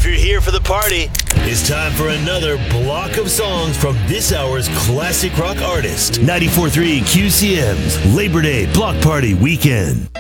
you're here for the party. It's time for another block of songs from this hour's classic rock artist. 94.3 QCM's Labor Day Block Party Weekend.